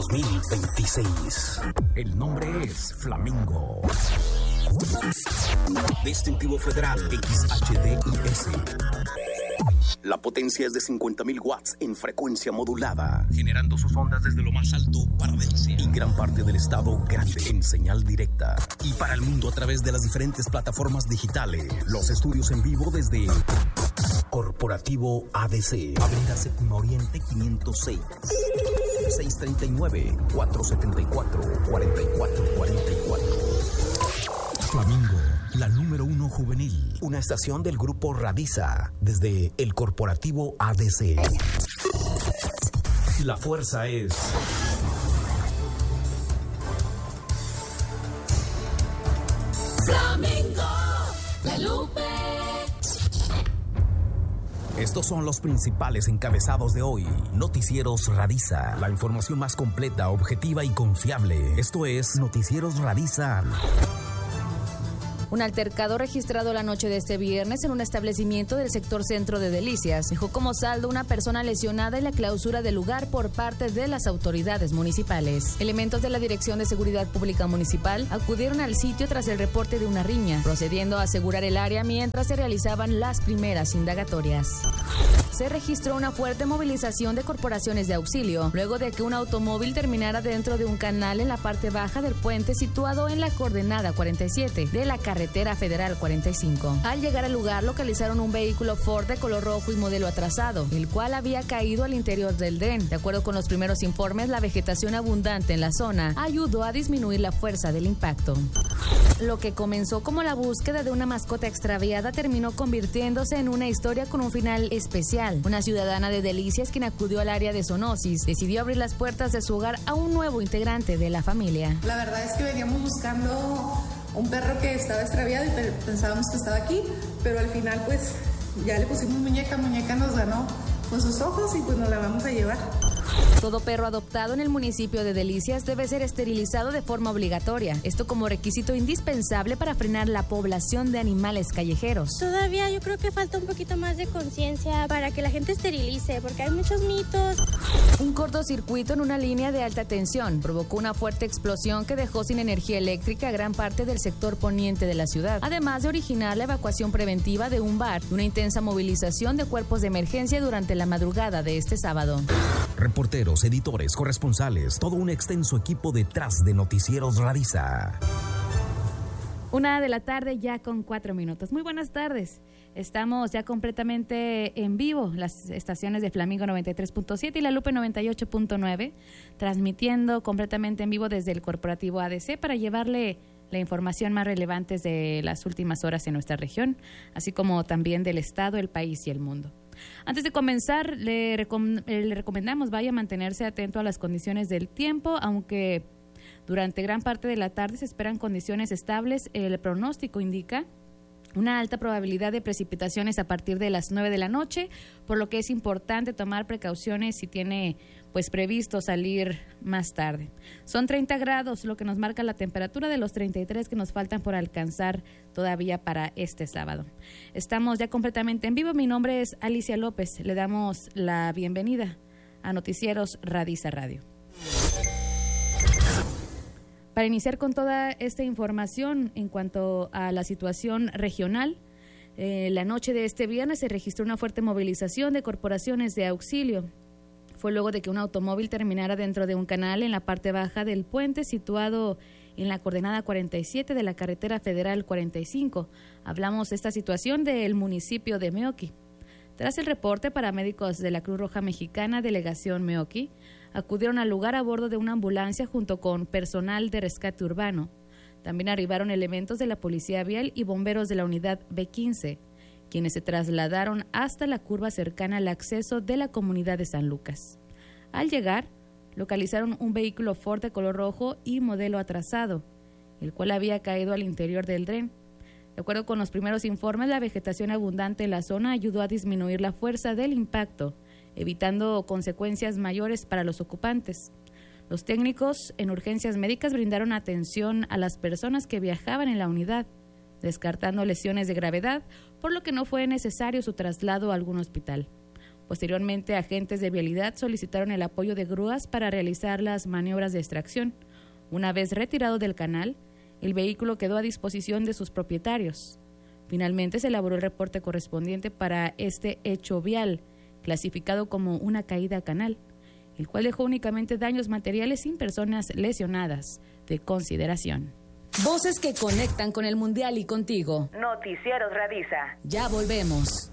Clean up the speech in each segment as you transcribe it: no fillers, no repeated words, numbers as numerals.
2026. El nombre es Flamingo. Distintivo Federal XHDIS. La potencia es de 50.000 watts en frecuencia modulada, generando sus ondas desde lo más alto para Delcia y gran parte del estado grande en señal directa. Y para el mundo a través de las diferentes plataformas digitales. Los estudios en vivo desde Corporativo ADC, Avenida Séptima Oriente 506, 639-474-4444. Flamingo, la número 1 juvenil. Una estación del grupo Radiza, desde el Corporativo ADC. La fuerza es... Flamingo, la Lupe. Estos son los principales encabezados de hoy. Noticieros Radiza, la información más completa, objetiva y confiable. Esto es Noticieros Radiza. Un altercado registrado la noche de este viernes en un establecimiento del sector centro de Delicias dejó como saldo una persona lesionada y la clausura del lugar por parte de las autoridades municipales. Elementos de la Dirección de Seguridad Pública Municipal acudieron al sitio tras el reporte de una riña, procediendo a asegurar el área mientras se realizaban las primeras indagatorias. Se registró una fuerte movilización de corporaciones de auxilio, luego de que un automóvil terminara dentro de un canal en la parte baja del puente situado en la coordenada 47 de la carretera federal 45. Al llegar al lugar localizaron un vehículo Ford de color rojo y modelo atrasado, el cual había caído al interior del dren. De acuerdo con los primeros informes, la vegetación abundante en la zona ayudó a disminuir la fuerza del impacto. Lo que comenzó como la búsqueda de una mascota extraviada terminó convirtiéndose en una historia con un final especial. Una ciudadana de Delicias, quien acudió al área de zoonosis, decidió abrir las puertas de su hogar a un nuevo integrante de la familia. La verdad es que veníamos buscando un perro que estaba extraviado y pensábamos que estaba aquí, pero al final pues ya le pusimos muñeca nos ganó con sus ojos y pues nos la vamos a llevar. Todo perro adoptado en el municipio de Delicias debe ser esterilizado de forma obligatoria, esto como requisito indispensable para frenar la población de animales callejeros. Todavía yo creo que falta un poquito más de conciencia para que la gente esterilice, porque hay muchos mitos. Un cortocircuito en una línea de alta tensión provocó una fuerte explosión que dejó sin energía eléctrica a gran parte del sector poniente de la ciudad, además de originar la evacuación preventiva de un bar y una intensa movilización de cuerpos de emergencia durante la madrugada de este sábado. Reporteros, editores, corresponsales, todo un extenso equipo detrás de Noticieros Radiza. 1 de la tarde ya con 4 minutos. Muy buenas tardes. Estamos ya completamente en vivo, las estaciones de Flamingo 93.7 y La Lupe 98.9, transmitiendo completamente en vivo desde el Corporativo ADC para llevarle la información más relevante de las últimas horas en nuestra región, así como también del estado, el país y el mundo. Antes de comenzar, le recomendamos vaya a mantenerse atento a las condiciones del tiempo, aunque durante gran parte de la tarde se esperan condiciones estables. El pronóstico indica una alta probabilidad de precipitaciones a partir de las 9 de la noche, por lo que es importante tomar precauciones si tiene previsto salir más tarde. Son 30 grados lo que nos marca la temperatura de los 33 que nos faltan por alcanzar todavía para este sábado. Estamos ya completamente en vivo. Mi nombre es Alicia López. Le damos la bienvenida a Noticieros Radiza Radio. Para iniciar con toda esta información en cuanto a la situación regional, la noche de este viernes se registró una fuerte movilización de corporaciones de auxilio. Fue luego de que un automóvil terminara dentro de un canal en la parte baja del puente situado en la coordenada 47 de la carretera federal 45. Hablamos de esta situación del municipio de Meoqui. Tras el reporte, paramédicos de la Cruz Roja Mexicana, Delegación Meoqui, acudieron al lugar a bordo de una ambulancia junto con personal de rescate urbano. También arribaron elementos de la Policía Vial y bomberos de la unidad B15, quienes se trasladaron hasta la curva cercana al acceso de la comunidad de San Lucas. Al llegar, localizaron un vehículo Ford de color rojo y modelo atrasado, el cual había caído al interior del dren. De acuerdo con los primeros informes, la vegetación abundante en la zona ayudó a disminuir la fuerza del impacto, evitando consecuencias mayores para los ocupantes. Los técnicos en urgencias médicas brindaron atención a las personas que viajaban en la unidad, descartando lesiones de gravedad, por lo que no fue necesario su traslado a algún hospital. Posteriormente, agentes de vialidad solicitaron el apoyo de grúas para realizar las maniobras de extracción. Una vez retirado del canal, el vehículo quedó a disposición de sus propietarios. Finalmente se elaboró el reporte correspondiente para este hecho vial, clasificado como una caída a canal, el cual dejó únicamente daños materiales sin personas lesionadas de consideración. Voces que conectan con el Mundial y contigo. Noticieros Radiza. Ya volvemos.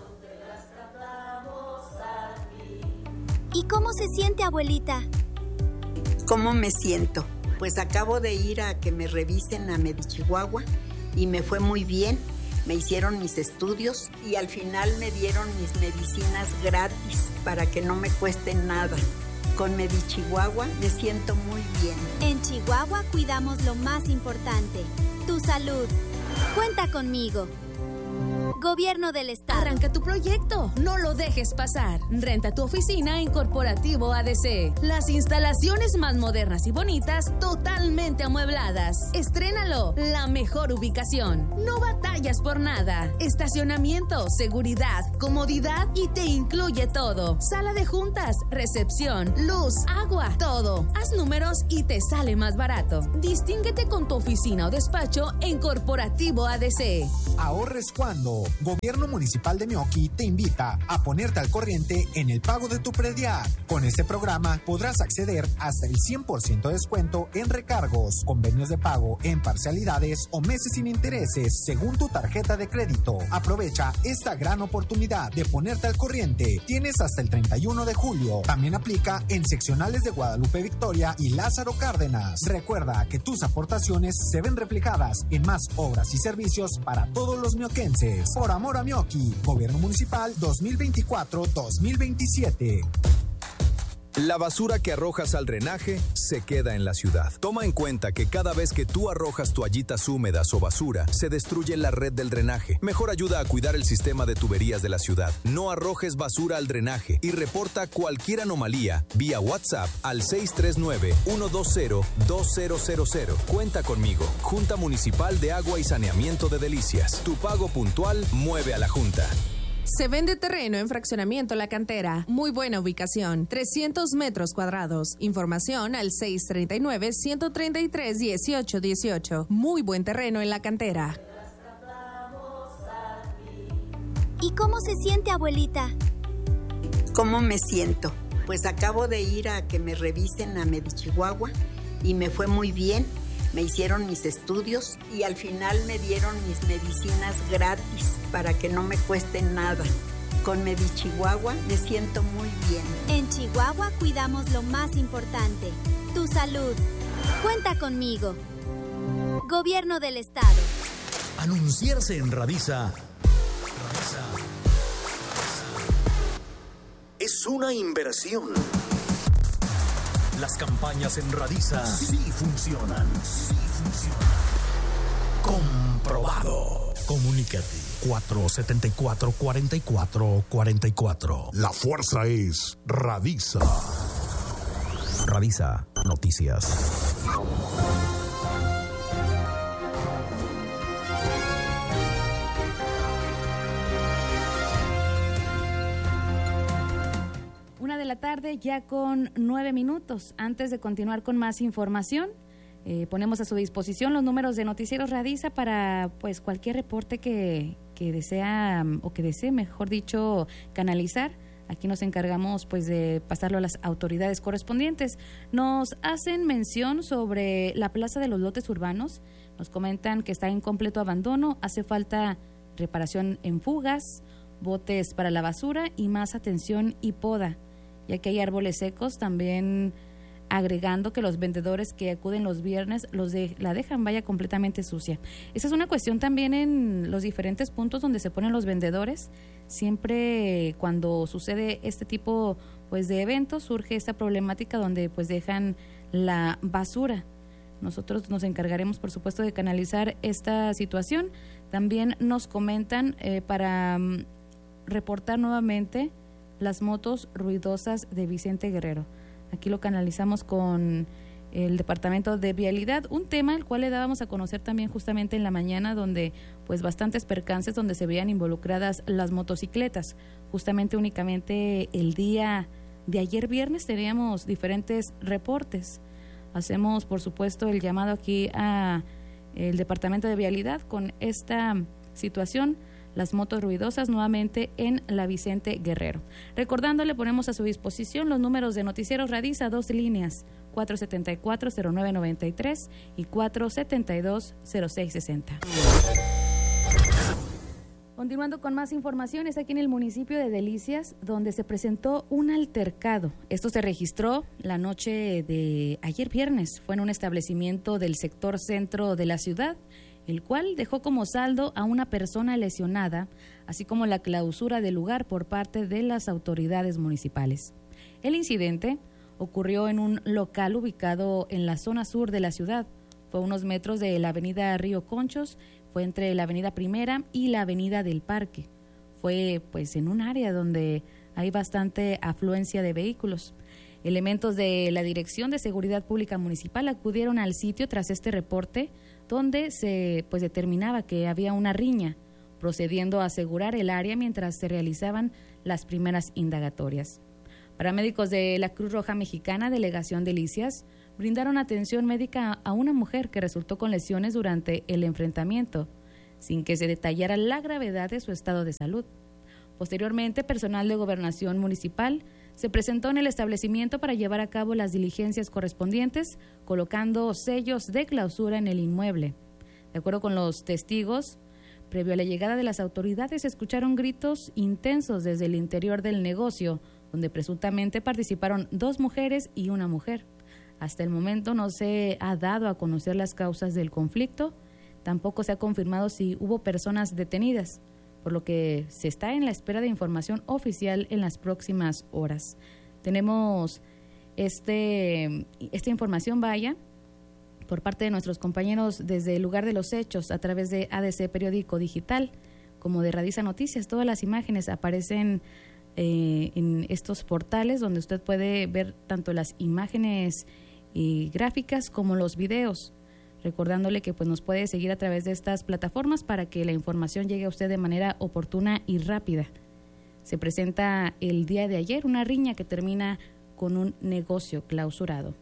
¿Y cómo se siente, abuelita? ¿Cómo me siento? Pues acabo de ir a que me revisen a Medichihuahua y me fue muy bien. Me hicieron mis estudios y al final me dieron mis medicinas gratis para que no me cuesten nada. Con Medichihuahua me siento muy bien. En Chihuahua cuidamos lo más importante, tu salud. Cuenta conmigo. Gobierno del Estado. Arranca tu proyecto, no lo dejes pasar. Renta tu oficina en Corporativo ADC. Las instalaciones más modernas y bonitas, totalmente amuebladas. Estrénalo, la mejor ubicación. No batallas por nada. Estacionamiento, seguridad, comodidad y te incluye todo. Sala de juntas, recepción, luz, agua, todo. Haz números y te sale más barato. Distínguete con tu oficina o despacho en Corporativo ADC. Ahorres cuando. Gobierno Municipal de Meoqui te invita a ponerte al corriente en el pago de tu predial. Con este programa podrás acceder hasta el 100% de descuento en recargos, convenios de pago en parcialidades o meses sin intereses según tu tarjeta de crédito. Aprovecha esta gran oportunidad de ponerte al corriente. Tienes hasta el 31 de julio. También aplica en seccionales de Guadalupe Victoria y Lázaro Cárdenas. Recuerda que tus aportaciones se ven reflejadas en más obras y servicios para todos los mioquenses. Por amor a Meoqui, Gobierno Municipal 2024-2027. La basura que arrojas al drenaje se queda en la ciudad. Toma en cuenta que cada vez que tú arrojas toallitas húmedas o basura, se destruye la red del drenaje. Mejor ayuda a cuidar el sistema de tuberías de la ciudad. No arrojes basura al drenaje y reporta cualquier anomalía vía WhatsApp al 639-120-2000. Cuenta conmigo. Junta Municipal de Agua y Saneamiento de Delicias. Tu pago puntual mueve a la Junta. Se vende terreno en Fraccionamiento La Cantera. Muy buena ubicación, 300 metros cuadrados. Información al 639-133-1818. Muy buen terreno en La Cantera. ¿Y cómo se siente, abuelita? ¿Cómo me siento? Pues acabo de ir a que me revisen a Medichihuahua y me fue muy bien. Me hicieron mis estudios y al final me dieron mis medicinas gratis para que no me cuesten nada. Con Medichihuahua me siento muy bien. En Chihuahua cuidamos lo más importante, tu salud. Cuenta conmigo. Gobierno del Estado. Anunciarse en Radiza es una inversión. Las campañas en Radiza sí funcionan. Comprobado. Comunícate 474-4444. La fuerza es Radiza. Radiza Noticias. De la tarde ya con 9 minutos. Antes de continuar con más información, ponemos a su disposición los números de Noticieros Radiza para pues cualquier reporte que desea o que desee, mejor dicho, canalizar. Aquí nos encargamos pues de pasarlo a las autoridades correspondientes. Nos hacen mención sobre la Plaza de los Lotes Urbanos. Nos comentan que está en completo abandono, hace falta reparación en fugas, botes para la basura y más atención y poda, ya que hay árboles secos, también agregando que los vendedores que acuden los viernes la dejan completamente sucia. Esa es una cuestión también en los diferentes puntos donde se ponen los vendedores. Siempre cuando sucede este tipo pues de eventos surge esta problemática donde pues dejan la basura. Nosotros nos encargaremos, por supuesto, de canalizar esta situación. También nos comentan para reportar nuevamente las motos ruidosas de Vicente Guerrero. Aquí lo canalizamos con el Departamento de Vialidad, un tema el cual le dábamos a conocer también justamente en la mañana, donde pues bastantes percances donde se veían involucradas las motocicletas. Justamente únicamente el día de ayer viernes teníamos diferentes reportes. Hacemos por supuesto el llamado aquí a el Departamento de Vialidad con esta situación, las motos ruidosas nuevamente en la Vicente Guerrero. Recordándole, ponemos a su disposición los números de Noticieros Radiza, 2 líneas, 474-0993 y 472-0660. Continuando con más informaciones, aquí en el municipio de Delicias, donde se presentó un altercado. Esto se registró la noche de ayer viernes. Fue en un establecimiento del sector centro de la ciudad, el cual dejó como saldo a una persona lesionada, así como la clausura del lugar por parte de las autoridades municipales. El incidente ocurrió en un local ubicado en la zona sur de la ciudad. Fue a unos metros de la avenida Río Conchos, fue entre la avenida Primera y la avenida del Parque. Fue pues en un área donde hay bastante afluencia de vehículos. Elementos de la Dirección de Seguridad Pública Municipal acudieron al sitio tras este reporte, donde se pues determinaba que había una riña, procediendo a asegurar el área mientras se realizaban las primeras indagatorias. Paramédicos de la Cruz Roja Mexicana, Delegación Delicias, brindaron atención médica a una mujer que resultó con lesiones durante el enfrentamiento, sin que se detallara la gravedad de su estado de salud. Posteriormente, personal de Gobernación Municipal se presentó en el establecimiento para llevar a cabo las diligencias correspondientes, colocando sellos de clausura en el inmueble. De acuerdo con los testigos, previo a la llegada de las autoridades, se escucharon gritos intensos desde el interior del negocio, donde presuntamente participaron 2 mujeres y una mujer. Hasta el momento no se ha dado a conocer las causas del conflicto, tampoco se ha confirmado si hubo personas detenidas, por lo que se está en la espera de información oficial en las próximas horas. Tenemos esta información, por parte de nuestros compañeros desde el lugar de los hechos a través de ADC Periódico Digital, como de Radiza Noticias. Todas las imágenes aparecen en estos portales donde usted puede ver tanto las imágenes gráficas como los videos. Recordándole que pues nos puede seguir a través de estas plataformas para que la información llegue a usted de manera oportuna y rápida. Se presenta el día de ayer una riña que termina con un negocio clausurado.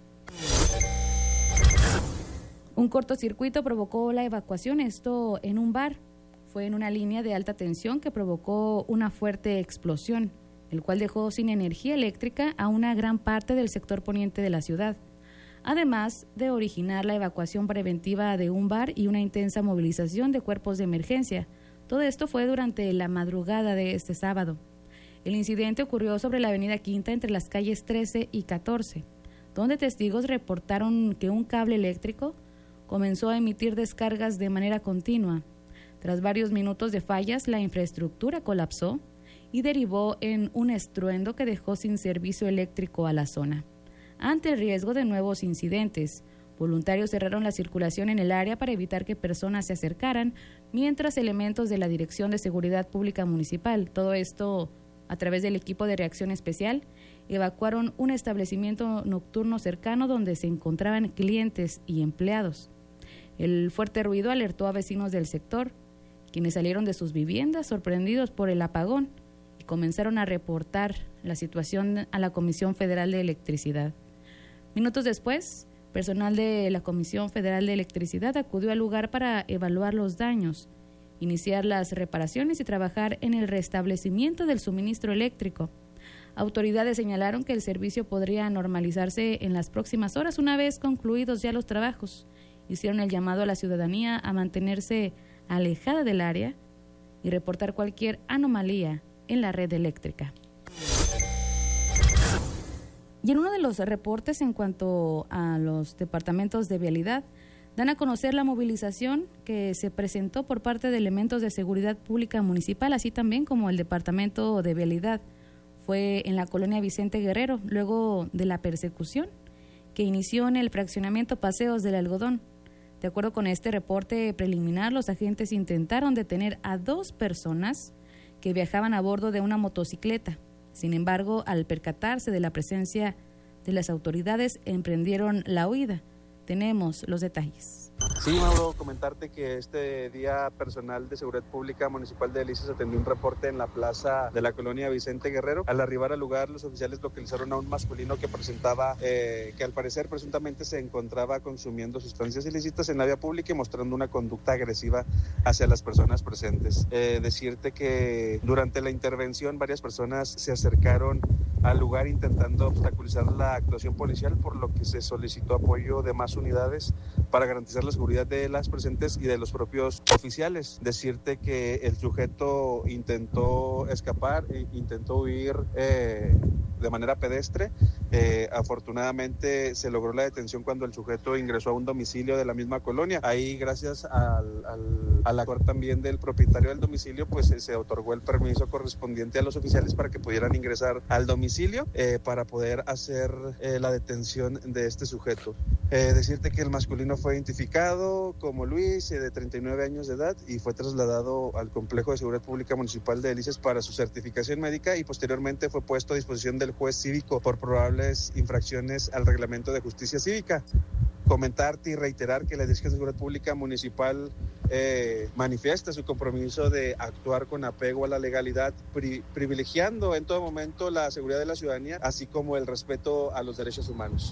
Un cortocircuito provocó la evacuación, esto en un bar. Fue en una línea de alta tensión que provocó una fuerte explosión, el cual dejó sin energía eléctrica a una gran parte del sector poniente de la ciudad, además de originar la evacuación preventiva de un bar y una intensa movilización de cuerpos de emergencia. Todo esto fue durante la madrugada de este sábado. El incidente ocurrió sobre la avenida Quinta entre las calles 13 y 14, donde testigos reportaron que un cable eléctrico comenzó a emitir descargas de manera continua. Tras varios minutos de fallas, la infraestructura colapsó y derivó en un estruendo que dejó sin servicio eléctrico a la zona. Ante el riesgo de nuevos incidentes, voluntarios cerraron la circulación en el área para evitar que personas se acercaran, mientras elementos de la Dirección de Seguridad Pública Municipal, todo esto a través del equipo de reacción especial, evacuaron un establecimiento nocturno cercano donde se encontraban clientes y empleados. El fuerte ruido alertó a vecinos del sector, quienes salieron de sus viviendas sorprendidos por el apagón y comenzaron a reportar la situación a la Comisión Federal de Electricidad. Minutos después, personal de la Comisión Federal de Electricidad acudió al lugar para evaluar los daños, iniciar las reparaciones y trabajar en el restablecimiento del suministro eléctrico. Autoridades señalaron que el servicio podría normalizarse en las próximas horas una vez concluidos ya los trabajos. Hicieron el llamado a la ciudadanía a mantenerse alejada del área y reportar cualquier anomalía en la red eléctrica. Y en uno de los reportes en cuanto a los departamentos de vialidad, dan a conocer la movilización que se presentó por parte de elementos de seguridad pública municipal, así también como el departamento de vialidad. Fue en la colonia Vicente Guerrero, luego de la persecución que inició en el fraccionamiento Paseos del Algodón. De acuerdo con este reporte preliminar, los agentes intentaron detener a 2 personas que viajaban a bordo de una motocicleta. Sin embargo, al percatarse de la presencia de las autoridades emprendieron la huida. Tenemos los detalles. Sí, Mauro, comentarte que este día personal de Seguridad Pública Municipal de Delicias atendió un reporte en la plaza de la colonia Vicente Guerrero. Al arribar al lugar, los oficiales localizaron a un masculino que presentaba, que al parecer presuntamente se encontraba consumiendo sustancias ilícitas en la vía pública y mostrando una conducta agresiva hacia las personas presentes. Decirte que durante la intervención varias personas se acercaron al lugar intentando obstaculizar la actuación policial, por lo que se solicitó apoyo de más unidades para garantizar la seguridad de las presentes y de los propios oficiales. Decirte que el sujeto intentó escapar, intentó huir de manera pedestre. Afortunadamente se logró la detención cuando el sujeto ingresó a un domicilio de la misma colonia. Ahí, gracias al acuerdo también del propietario del domicilio, pues se otorgó el permiso correspondiente a los oficiales para que pudieran ingresar al domicilio para poder hacer la detención de este sujeto. Decirte que el masculino fue identificado como Luis, de 39 años de edad, y fue trasladado al Complejo de Seguridad Pública Municipal de Delicias para su certificación médica, y posteriormente fue puesto a disposición del juez cívico por probables infracciones al reglamento de justicia cívica. Comentarte y reiterar que la Dirección de Seguridad Pública Municipal manifiesta su compromiso de actuar con apego a la legalidad, privilegiando en todo momento la seguridad de la ciudadanía, así como el respeto a los derechos humanos.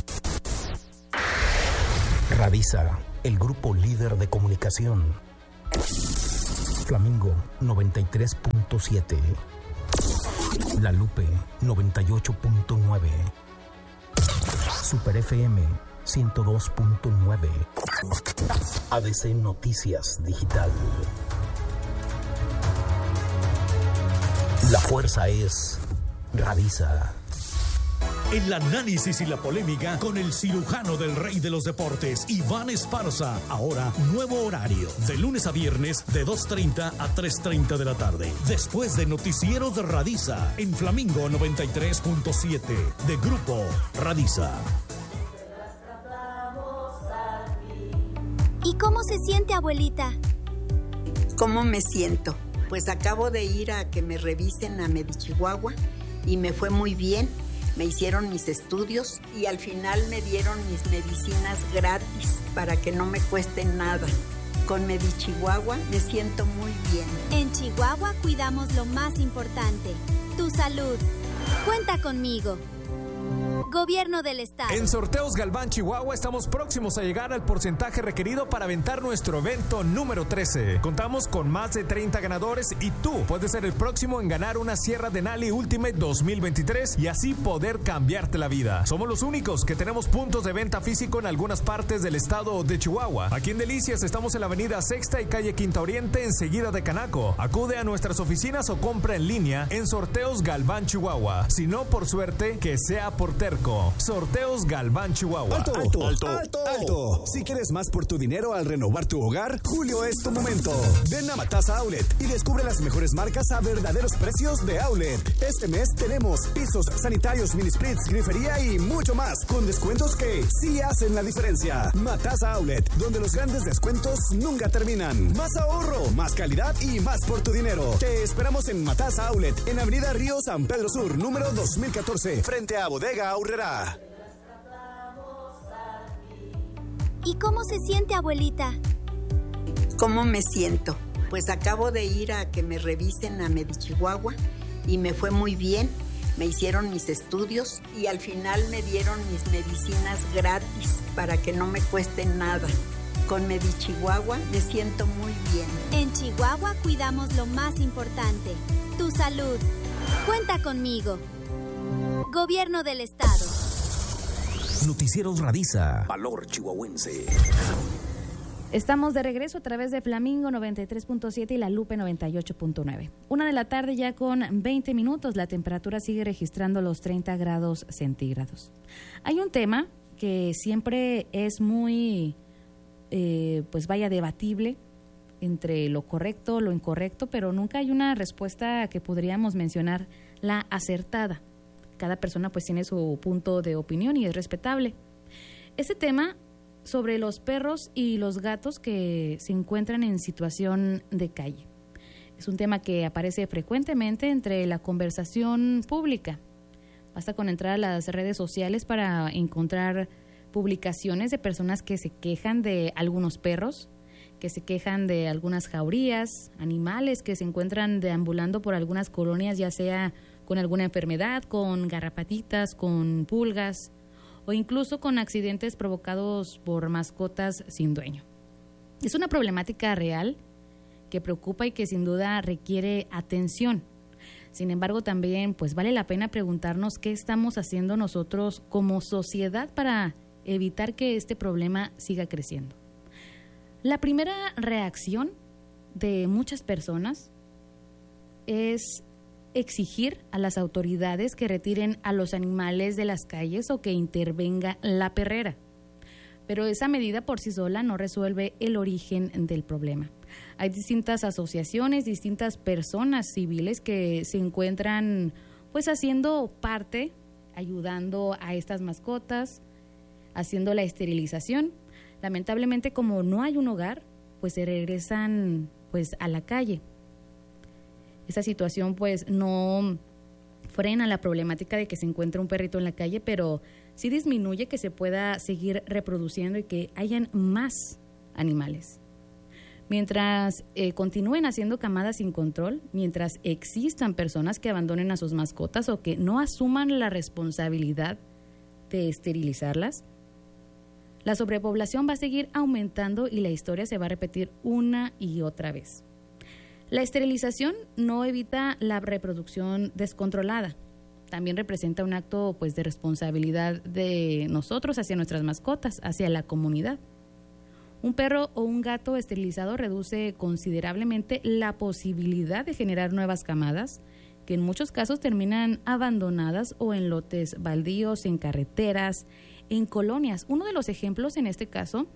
Radisa, el grupo líder de comunicación. Flamingo 93.7. La Lupe 98.9. Super FM 102.9. ADC Noticias Digital. La fuerza es Radisa. El análisis y la polémica con el cirujano del rey de los deportes, Iván Esparza. Ahora, nuevo horario, de lunes a viernes, de 2:30 a 3:30 de la tarde. Después de Noticieros de Radisa, en Flamingo 93.7, de Grupo Radisa. ¿Y cómo se siente, abuelita? ¿Cómo me siento? Pues acabo de ir a que me revisen a Medichihuahua y me fue muy bien. Me hicieron mis estudios y al final me dieron mis medicinas gratis para que no me cuesten nada. Con Medichihuahua me siento muy bien. En Chihuahua cuidamos lo más importante, tu salud. Cuenta conmigo. Gobierno del Estado. En Sorteos Galván, Chihuahua, estamos próximos a llegar al porcentaje requerido para aventar nuestro evento número 13. Contamos con más de 30 ganadores y tú puedes ser el próximo en ganar una Sierra Denali Ultimate 2023 y así poder cambiarte la vida. Somos los únicos que tenemos puntos de venta físico en algunas partes del estado de Chihuahua. Aquí en Delicias estamos en la avenida Sexta y calle Quinta Oriente, enseguida de Canaco. Acude a nuestras oficinas o compra en línea en Sorteos Galván, Chihuahua. Si no, por suerte, que sea por terco. Sorteos Galván, Chihuahua. ¡Alto! ¡Alto! ¡Alto! ¡Alto! ¡Alto! Si quieres más por tu dinero al renovar tu hogar, julio es tu momento. Ven a Matasa Outlet y descubre las mejores marcas a verdaderos precios de Outlet. Este mes tenemos pisos sanitarios, mini splits, grifería y mucho más, con descuentos que sí hacen la diferencia. Matasa Outlet, donde los grandes descuentos nunca terminan. Más ahorro, más calidad y más por tu dinero. Te esperamos en Matasa Outlet, en Avenida Río San Pedro Sur, número 2014, frente a Bodega Aurrera. ¿Y cómo se siente, abuelita? ¿Cómo me siento? Pues acabo de ir a que me revisen a Medichihuahua y me fue muy bien. Me hicieron mis estudios y al final me dieron mis medicinas gratis para que no me cuesten nada. Con Medichihuahua me siento muy bien. En Chihuahua cuidamos lo más importante, tu salud. Cuenta conmigo. Gobierno del Estado. Noticieros Radisa. Valor chihuahuense. Estamos de regreso a través de Flamingo 93.7 y La Lupe 98.9. 1 de la tarde ya con 20 minutos. La temperatura sigue registrando los 30 grados centígrados. Hay un tema que siempre es muy, debatible entre lo correcto, lo incorrecto, pero nunca hay una respuesta que podríamos mencionar la acertada. Cada persona pues tiene su punto de opinión y es respetable. Este tema sobre los perros y los gatos que se encuentran en situación de calle. Es un tema que aparece frecuentemente entre la conversación pública. Basta con entrar a las redes sociales para encontrar publicaciones de personas que se quejan de algunos perros, que se quejan de algunas jaurías, animales que se encuentran deambulando por algunas colonias, ya sea con alguna enfermedad, con garrapatitas, con pulgas o incluso con accidentes provocados por mascotas sin dueño. Es una problemática real que preocupa y que sin duda requiere atención. Sin embargo, también pues vale la pena preguntarnos qué estamos haciendo nosotros como sociedad para evitar que este problema siga creciendo. La primera reacción de muchas personas es exigir a las autoridades que retiren a los animales de las calles o que intervenga la perrera. Pero esa medida por sí sola no resuelve el origen del problema. Hay distintas asociaciones, distintas personas civiles que se encuentran pues haciendo parte, ayudando a estas mascotas, haciendo la esterilización. Lamentablemente, como no hay un hogar, pues se regresan pues a la calle. Esa situación pues no frena la problemática de que se encuentre un perrito en la calle, pero sí disminuye que se pueda seguir reproduciendo y que hayan más animales. Mientras continúen haciendo camadas sin control, mientras existan personas que abandonen a sus mascotas o que no asuman la responsabilidad de esterilizarlas, la sobrepoblación va a seguir aumentando y la historia se va a repetir una y otra vez. La esterilización no evita la reproducción descontrolada. También representa un acto pues, de responsabilidad de nosotros hacia nuestras mascotas, hacia la comunidad. Un perro o un gato esterilizado reduce considerablemente la posibilidad de generar nuevas camadas, que en muchos casos terminan abandonadas o en lotes baldíos, en carreteras, en colonias. Uno de los ejemplos en este caso,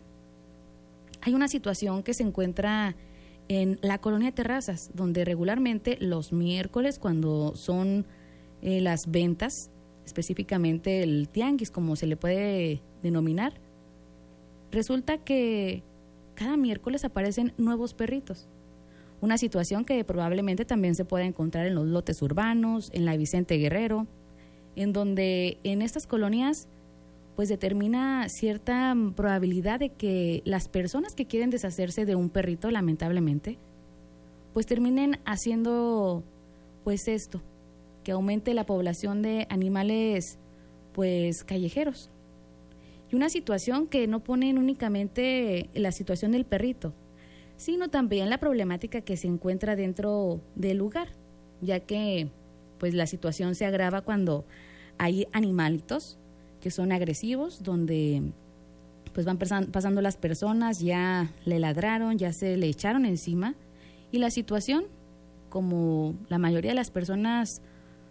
hay una situación que se encuentra en la colonia Terrazas, donde regularmente los miércoles, cuando son las ventas, específicamente el tianguis, como se le puede denominar, resulta que cada miércoles aparecen nuevos perritos. Una situación que probablemente también se pueda encontrar en los lotes urbanos, en la Vicente Guerrero, en donde en estas colonias pues determina cierta probabilidad de que las personas que quieren deshacerse de un perrito, lamentablemente, pues terminen haciendo pues esto, que aumente la población de animales pues callejeros. Y una situación que no pone únicamente la situación del perrito, sino también la problemática que se encuentra dentro del lugar, ya que pues la situación se agrava cuando hay animalitos que son agresivos, donde pues van pasando las personas, ya le ladraron, ya se le echaron encima, y la situación, como la mayoría de las personas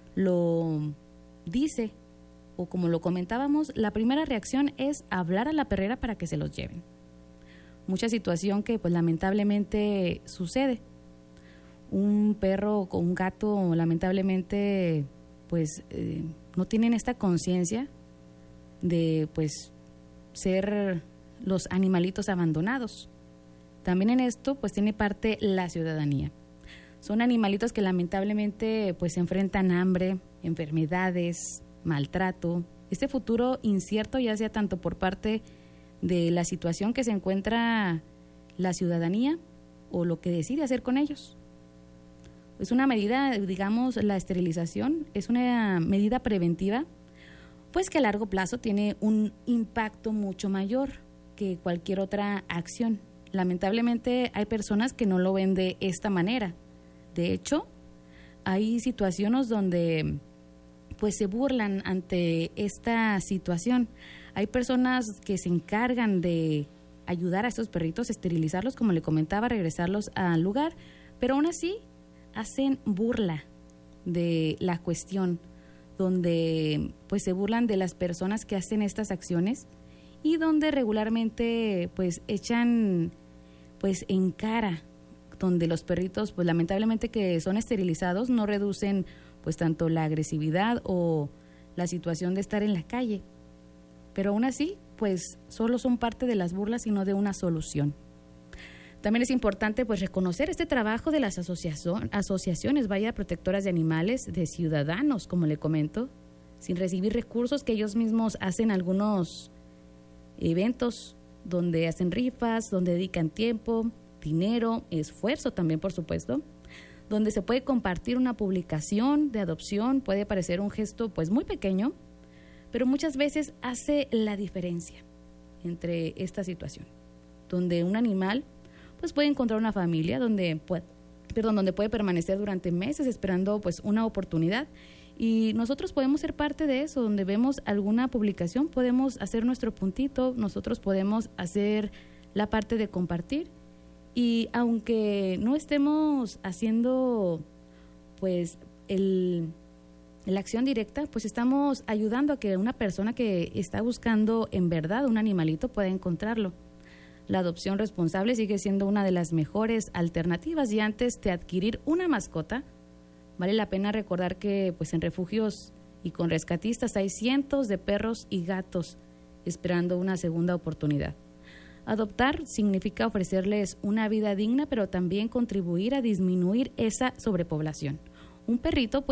lo dice, o como lo comentábamos, la primera reacción es hablar a la perrera para que se los lleven. Mucha situación que pues lamentablemente sucede. Un perro o un gato lamentablemente pues no tienen esta conciencia de pues ser los animalitos abandonados. También en esto pues tiene parte la ciudadanía. Son animalitos que lamentablemente pues enfrentan hambre, enfermedades, maltrato, este futuro incierto, ya sea tanto por parte de la situación que se encuentra la ciudadanía o lo que decide hacer con ellos. Es una medida, digamos, la esterilización es una medida preventiva, pues que a largo plazo tiene un impacto mucho mayor que cualquier otra acción. Lamentablemente hay personas que no lo ven de esta manera. De hecho, hay situaciones donde pues se burlan ante esta situación. Hay personas que se encargan de ayudar a estos perritos, esterilizarlos, como le comentaba, regresarlos al lugar, pero aún así hacen burla de la cuestión, donde pues se burlan de las personas que hacen estas acciones y donde regularmente pues echan pues en cara, donde los perritos pues lamentablemente que son esterilizados no reducen pues tanto la agresividad o la situación de estar en la calle, pero aún así pues solo son parte de las burlas y no de una solución. También es importante pues reconocer este trabajo de las asociaciones, protectoras de animales, de ciudadanos, como le comento, sin recibir recursos, que ellos mismos hacen algunos eventos donde hacen rifas, donde dedican tiempo, dinero, esfuerzo también, por supuesto, donde se puede compartir una publicación de adopción. Puede parecer un gesto pues muy pequeño, pero muchas veces hace la diferencia entre esta situación, donde un animal pues puede encontrar una familia, donde puede permanecer durante meses esperando pues una oportunidad. Y nosotros podemos ser parte de eso, donde vemos alguna publicación, podemos hacer nuestro puntito, nosotros podemos hacer la parte de compartir. Y aunque no estemos haciendo pues la acción directa, pues estamos ayudando a que una persona que está buscando en verdad un animalito pueda encontrarlo. La adopción responsable sigue siendo una de las mejores alternativas, y antes de adquirir una mascota, vale la pena recordar que pues en refugios y con rescatistas hay cientos de perros y gatos esperando una segunda oportunidad. Adoptar significa ofrecerles una vida digna, pero también contribuir a disminuir esa sobrepoblación. Un perrito,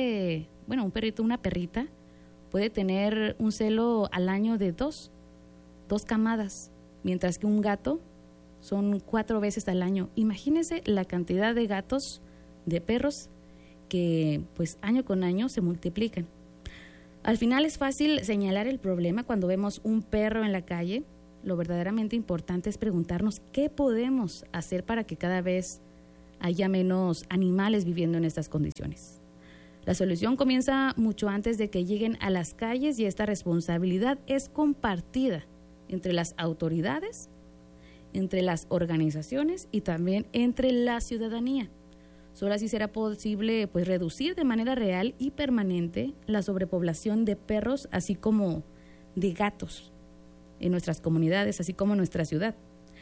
una perrita puede tener un celo al año de dos camadas, mientras que un gato son 4 veces al año. Imagínense la cantidad de gatos, de perros, que pues año con año se multiplican. Al final es fácil señalar el problema cuando vemos un perro en la calle. Lo verdaderamente importante es preguntarnos qué podemos hacer para que cada vez haya menos animales viviendo en estas condiciones. La solución comienza mucho antes de que lleguen a las calles, y esta responsabilidad es compartida entre las autoridades, entre las organizaciones y también entre la ciudadanía. Solo así será posible pues reducir de manera real y permanente la sobrepoblación de perros, así como de gatos en nuestras comunidades, así como en nuestra ciudad.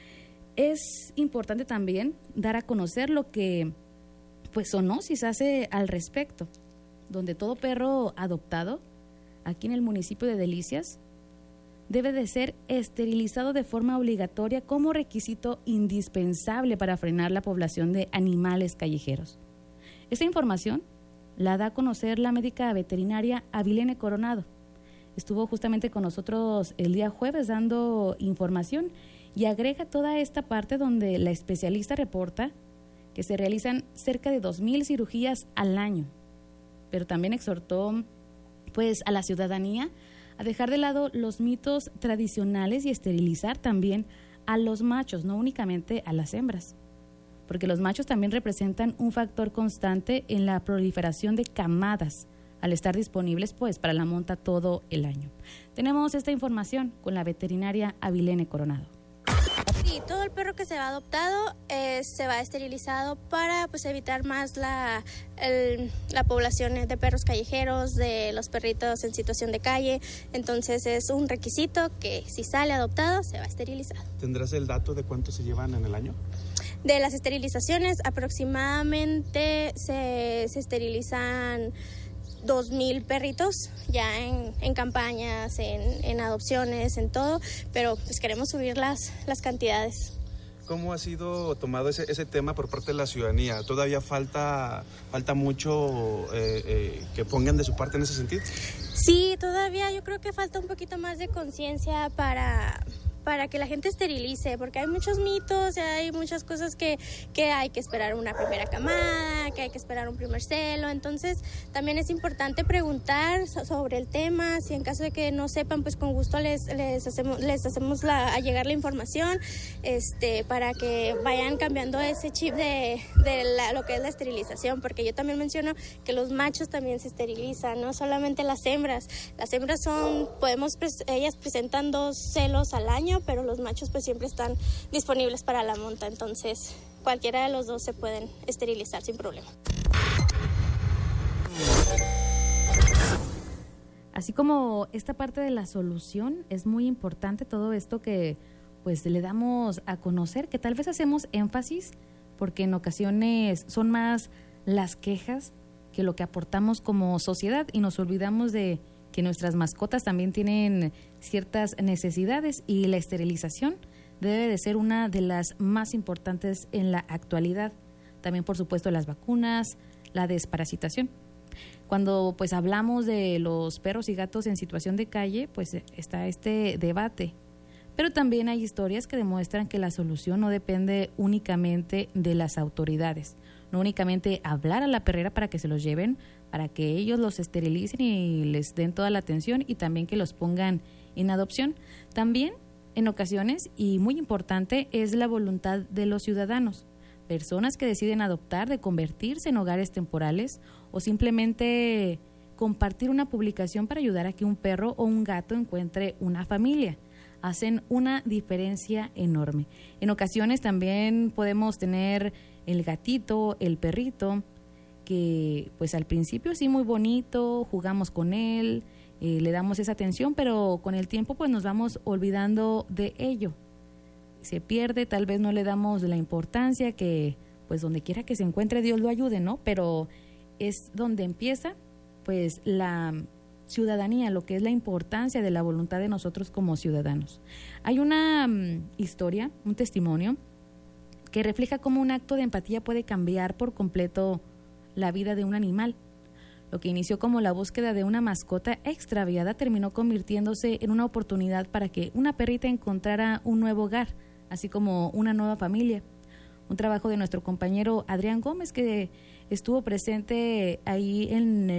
Es importante también dar a conocer lo que pues Zoonosis hace al respecto, donde todo perro adoptado aquí en el municipio de Delicias debe de ser esterilizado de forma obligatoria como requisito indispensable para frenar la población de animales callejeros. Esta información la da a conocer la médica veterinaria Avilene Coronado. Estuvo justamente con nosotros el día jueves dando información, y agrega toda esta parte donde la especialista reporta que se realizan cerca de 2,000 cirugías al año, pero también exhortó pues a la ciudadanía a dejar de lado los mitos tradicionales y esterilizar también a los machos, no únicamente a las hembras, porque los machos también representan un factor constante en la proliferación de camadas al estar disponibles pues para la monta todo el año. Tenemos esta información con la veterinaria Avilene Coronado. Sí, todo el perro que se va adoptado se va esterilizado para pues evitar más la población de perros callejeros, de los perritos en situación de calle. Entonces es un requisito que si sale adoptado se va esterilizado. ¿Tendrás el dato de cuánto se llevan en el año? De las esterilizaciones, aproximadamente se esterilizan 2,000 perritos ya en campañas, en adopciones, en todo, pero pues queremos subir las cantidades. ¿Cómo ha sido tomado ese tema por parte de la ciudadanía? ¿Todavía falta mucho que pongan de su parte en ese sentido? Sí, todavía yo creo que falta un poquito más de conciencia para que la gente esterilice, porque hay muchos mitos, hay muchas cosas que hay que esperar una primera camada, que hay que esperar un primer celo. Entonces también es importante preguntar sobre el tema. Si en caso de que no sepan, pues con gusto les hacemos a llegar la información para que vayan cambiando ese chip de lo que es la esterilización, porque yo también menciono que los machos también se esterilizan, no solamente las hembras. Las hembras ellas presentan 2 celos al año, pero los machos pues siempre están disponibles para la monta, entonces cualquiera de los dos se pueden esterilizar sin problema. Así como esta parte de la solución, es muy importante todo esto que pues le damos a conocer, que tal vez hacemos énfasis porque en ocasiones son más las quejas que lo que aportamos como sociedad, y nos olvidamos de que nuestras mascotas también tienen ciertas necesidades, y la esterilización debe de ser una de las más importantes en la actualidad. También, por supuesto, las vacunas, la desparasitación. Cuando pues hablamos de los perros y gatos en situación de calle, pues está este debate. Pero también hay historias que demuestran que la solución no depende únicamente de las autoridades. No únicamente hablar a la perrera para que se los lleven, para que ellos los esterilicen y les den toda la atención y también que los pongan en adopción. También, en ocasiones, y muy importante, es la voluntad de los ciudadanos. Personas que deciden adoptar, de convertirse en hogares temporales o simplemente compartir una publicación para ayudar a que un perro o un gato encuentre una familia. Hacen una diferencia enorme. En ocasiones también podemos tener el gatito, el perrito, que pues al principio sí muy bonito, jugamos con él, le damos esa atención, pero con el tiempo pues nos vamos olvidando de ello. Se pierde, tal vez no le damos la importancia que pues donde quiera que se encuentre Dios lo ayude, ¿no? Pero es donde empieza pues la ciudadanía, lo que es la importancia de la voluntad de nosotros como ciudadanos. Hay una historia, un testimonio que refleja cómo un acto de empatía puede cambiar por completo la vida de un animal. Lo que inició como la búsqueda de una mascota extraviada terminó convirtiéndose en una oportunidad para que una perrita encontrara un nuevo hogar, así como una nueva familia. Un trabajo de nuestro compañero Adrián Gómez, que estuvo presente ahí en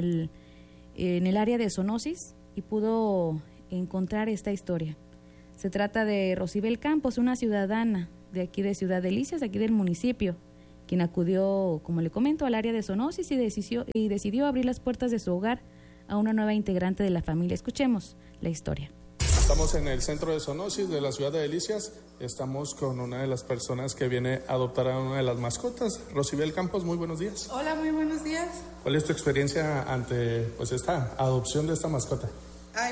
el área de zoonosis y pudo encontrar esta historia. Se trata de Rosibel Campos, una ciudadana de aquí de Ciudad Delicias, aquí del municipio, quien acudió, como le comento, al área de zoonosis y decidió abrir las puertas de su hogar a una nueva integrante de la familia. Escuchemos la historia. Estamos en el centro de zoonosis de la Ciudad de Delicias. Estamos con una de las personas que viene a adoptar a una de las mascotas. Rosibel Campos, muy buenos días. Hola, muy buenos días. ¿Cuál es tu experiencia ante esta adopción de esta mascota? Ay,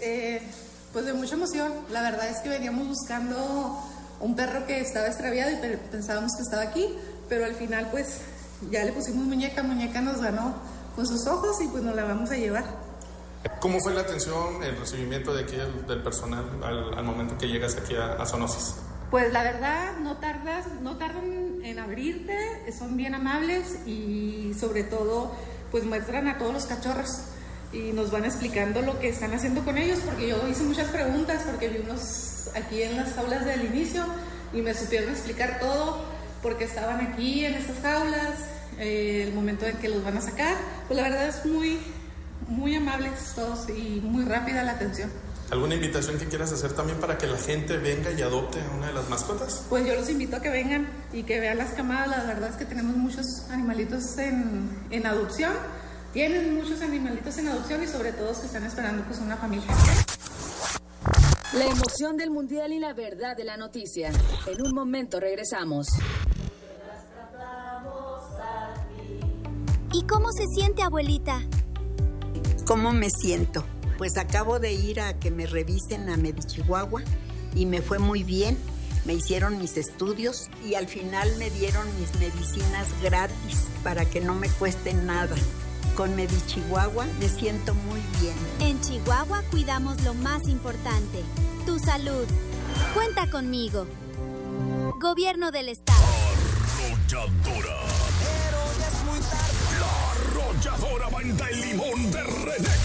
pues de mucha emoción. La verdad es que veníamos buscando un perro que estaba extraviado y pensábamos que estaba aquí, pero al final pues ya le pusimos muñeca nos ganó con sus ojos y pues nos la vamos a llevar. ¿Cómo fue la atención, el recibimiento de aquí del personal al momento que llegas aquí a zoonosis? Pues la verdad no tardan en abrirte, son bien amables y sobre todo pues muestran a todos los cachorros y nos van explicando lo que están haciendo con ellos, porque yo hice muchas preguntas porque vi unos aquí en las jaulas del inicio y me supieron explicar todo porque estaban aquí en estas jaulas, el momento en que los van a sacar. Pues la verdad es muy amables todos y muy rápida la atención. ¿Alguna invitación que quieras hacer también para que la gente venga y adopte a una de las mascotas? Pues yo los invito a que vengan y que vean las camadas. La verdad es que tenemos muchos animalitos en adopción. Tienen muchos animalitos en adopción y sobre todo que están esperando pues una familia. La emoción del mundial y la verdad de la noticia. En un momento regresamos. ¿Y cómo se siente, abuelita? ¿Cómo me siento? Pues acabo de ir a que me revisen a Medichihuahua y me fue muy bien. Me hicieron mis estudios y al final me dieron mis medicinas gratis para que no me cuesten nada. Con Medichihuahua me siento muy bien. En Chihuahua cuidamos lo más importante, tu salud. Cuenta conmigo. Gobierno del Estado. Arrolladora. Pero ya es muy tarde. La arrolladora manda el limón de René